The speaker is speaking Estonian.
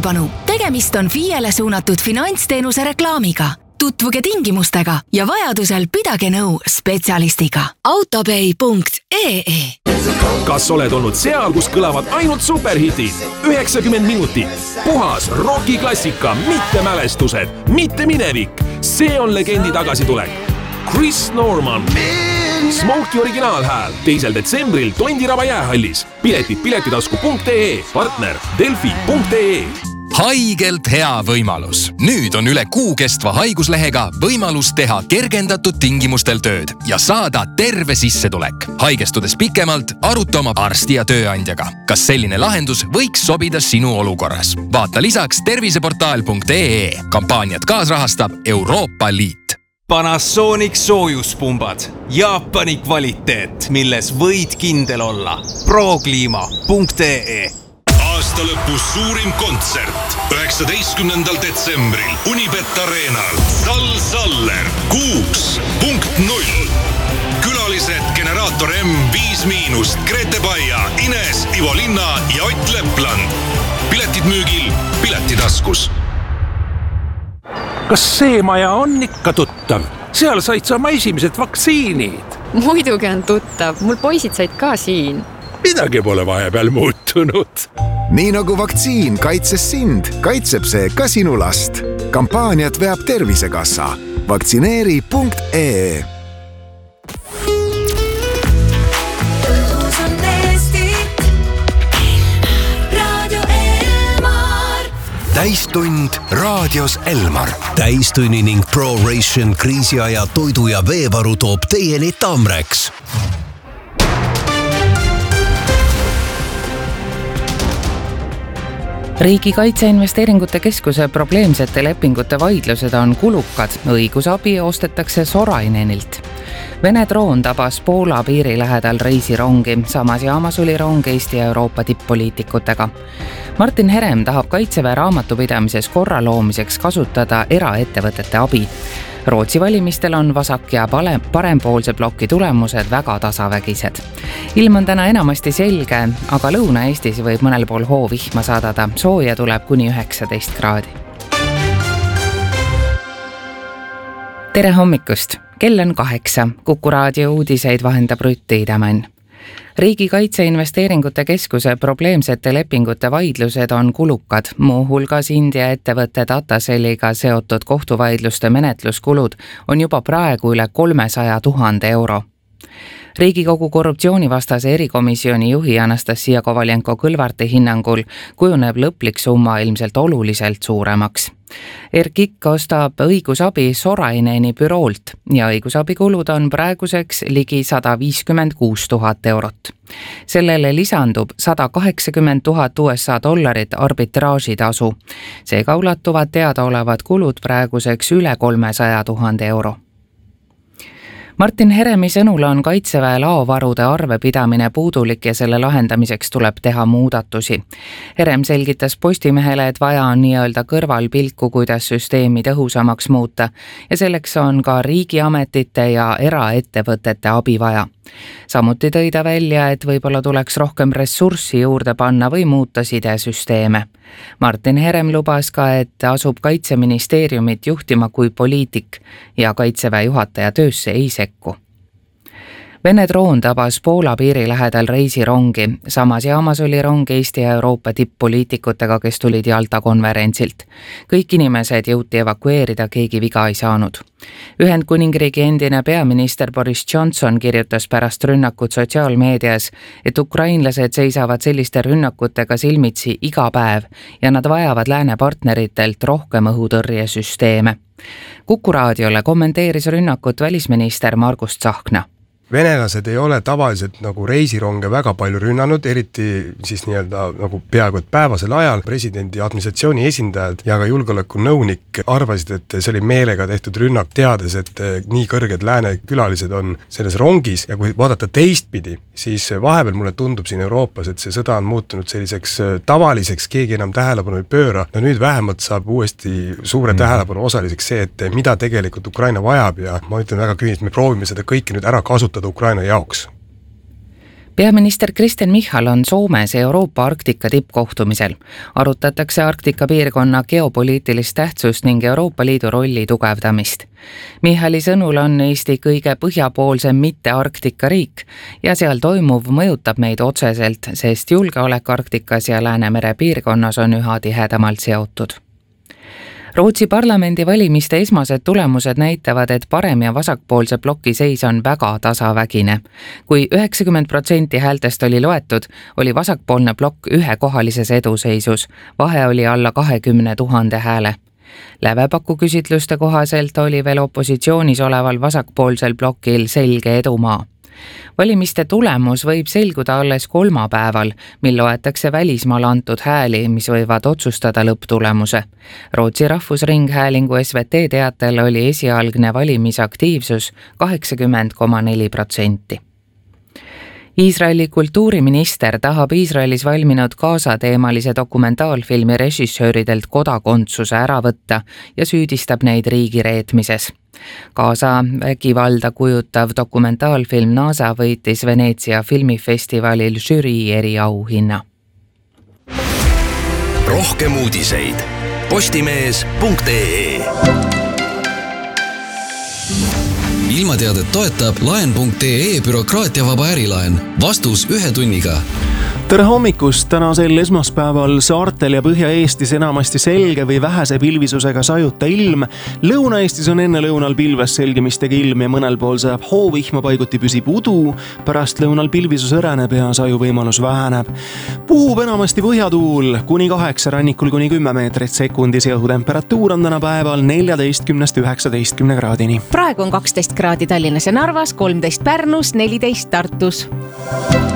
Tähelepanu! Tegemist on FIE-le suunatud finantsteenuse reklaamiga. Tutvuge tingimustega ja vajadusel pidage nõu spetsialistiga. Autopay.ee. Kas oled olnud seal, kus kõlavad ainult superhitid? 90 minutit. Puhas rokiklassika, mitte mälestused, mitte minevik. See on legendi tagasitulek. Chris Norman. Smokey originaalhääl 2. detsembril Tondiraba jäähallis. Piletid piletitasku.ee, partner Delfi.ee. Haigelt hea võimalus. Nüüd on üle kuu kestva haiguslehega võimalus teha kergendatud tingimustel tööd ja saada terve sissetulek. Haigestudes pikemalt, aruta oma arsti ja tööandjaga. Kas selline lahendus võiks sobida sinu olukorras? Vaata lisaks terviseportaal.ee. Kampaaniat kaasrahastab Euroopa Liit. Panasonic soojuspumbad. Jaapani kvaliteet, milles võid kindel olla. Prokliima.ee. Aasta lõpus suurim kontsert 19. detsembril Unibet Arenal. Saller 6.0. Külalised Generaator M5-, Grete Baia, Ines, Ivo Linna ja Ott Lepland. Piletid müügil Piletitaskus. Kas see maja on ikka tuttav? Seal said sa oma esimesed vaktsiinid. Muidugi on tuttav, mul poisid said ka siin. Midagi pole vahepeal muutunud. Nii nagu vaktsiin kaitses sind, kaitseb see ka sinu last. Kampaaniat veab Tervisekassa. Vaktsineeri.ee. Täistund raadios Elmar. Täistunni ning ProRation kriisiaja toidu ja veevaru toob teieni Tamreks. Riigi Kaitseinvesteeringute Keskuse probleemsete lepingute vaidlused on kulukad. Õigusabi ostetakse Sorainenilt. Vene droon tabas Poola piiri lähedal reisirongi. Samas jaamas oli rong Eesti ja Euroopa tipp-poliitikutega. Martin Herem tahab Kaitseväe raamatupidamises korra loomiseks kasutada eraettevõtete abi. Rootsi valimistel on vasak- ja parempoolse bloki tulemused väga tasavägised. Ilm on täna enamasti selge, aga Lõuna-Eestis võib mõnel pool hoovihma saadada. Sooja tuleb kuni 19 kraadi. Tere hommikust! Kell on 8. Kuku raadio uudiseid vahendab Rütti Idamann. Riigi Kaitseinvesteeringute Keskuse probleemsete lepingute vaidlused on kulukad. Muuhulgas India ettevõtte Dataseliga seotud kohtuvaidluste menetluskulud on juba praegu üle 300 000 euro. Riigikogu korruptsioonivastase erikomisjoni juhi Anastasia Kovaljenko-Kõlvarti hinnangul kujuneb lõplik summa ilmselt oluliselt suuremaks. RKIK ostab õigusabi Soraineni büroolt ja õigusabikulud on praeguseks ligi 156 000 eurot. Sellele lisandub 180 000 USA dollarit arbitraažitasu. Seega ulatuvad teadaolevad kulud praeguseks üle 300 000 euro. Martin Heremi sõnul on Kaitseväe laovarude arvepidamine puudulik ja selle lahendamiseks tuleb teha muudatusi. Herem selgitas Postimehele, et vaja on nii-öelda kõrvalpilku, kuidas süsteemi tõhusamaks muuta ja selleks on ka riigiametite ja eraettevõtete abi vaja. Samuti tõi ta välja, et võib-olla tuleks rohkem ressurssi juurde panna või muuta sidesüsteeme. Martin Herem lubas ka, et asub Kaitseministeeriumit juhtima kui poliitik ja Kaitseväe juhataja töösse ei sekku. Vene droon tabas Poola piiri lähedal reisirongi. Samas jaamas oli rong Eesti ja Euroopa tipp-poliitikutega, kes tulid Jalta konverentsilt. Kõik inimesed jõuti evakueerida, keegi viga ei saanud. Ühendkuningriigi endine peaminister Boris Johnson kirjutas pärast rünnakut sotsiaalmeedias, et ukrainlased seisavad selliste rünnakutega silmitsi iga päev ja nad vajavad lääne partneritelt rohkem õhutõrjesüsteeme. Kuku raadiole kommenteeris rünnakut välisminister Margus Tsahkna. Venelased ei ole tavaliselt nagu reisironge väga palju rünnanud, eriti siis nii-öelda nagu peaaegu et päevasel ajal. Presidendi administratsiooni esindajad ja ka julgeolekunõunik arvasid, et see oli meelega tehtud rünnak, teades, et nii kõrged lääne külalised on selles rongis ja kui vaadata teistpidi, siis vahepeal mulle tundub siin Euroopas, et see sõda on muutunud selliseks tavaliseks, keegi enam tähelepanu ei pööra. No nüüd vähemalt saab uuesti suure tähelepanu osaliseks see, et mida tegelikult Ukraina vajab ja ma ütlen väga küüniliselt, me proovime seda kõike nüüd ära kasutada Ukraina jaoks. Peaminister Kristen Michal on Soomes Euroopa Arktika tippkohtumisel. Arutatakse Arktika piirkonna geopoliitilist tähtsust ning Euroopa Liidu rolli tugevdamist. Michali sõnul on Eesti kõige põhjapoolsem mitte Arktika riik ja seal toimuv mõjutab meid otseselt, sest julgeolek Arktikas ja Läänemere piirkonnas on üha tihedamalt seotud. Rootsi parlamendivalimiste esmased tulemused näitavad, et parem- ja vasakpoolse ploki seis on väga tasavägine. Kui 90% häältest oli loetud, oli vasakpoolne plokk ühekohalises eduseisus. Vahe oli alla 20 000 hääle. Lävepaku küsitluste kohaselt oli veel opositsioonis oleval vasakpoolsel plokil selge edumaa. Valimiste tulemus võib selguda alles kolmapäeval, mil loetakse välismaal antud hääli, mis võivad otsustada lõpptulemuse. Rootsi Rahvusringhäälingu SVT teatel oli esialgne valimisaktiivsus 80,4%. Iisraeli kultuuriminister tahab Iisraelis valminud Gaza-teemalise dokumentaalfilmi režissööridelt kodakondsuse ära võtta ja süüdistab neid riigi reetmises. Gaza vägivalda kujutav dokumentaalfilm NASA võitis Veneetsia filmifestivalil žürii eriauhinna. Rohkem uudiseid postimees.ee. Ilmateadet toetab laen.ee bürokraatiavaba ärilaen. Vastus 1 tunniga. Tere hommikust! Tänasel esmaspäeval saartel ja Põhja-Eestis enamasti selge või vähese pilvisusega sajuta ilm. Lõuna-Eestis on enne lõunal pilves selgimistega ilm ja mõnel pool saab hoovihma, paiguti püsib udu. Pärast lõunal pilvisus õreneb ja saju võimalus väheneb. Puhub enamasti põhjatuul kuni 8, rannikul kuni 10 meetrit sekundis ja õhutemperatuur on täna päeval 14–19 kraadini. Praegu on 12 kraadi Tallinnas ja Narvas, 13 Pärnus, 14 Tartus.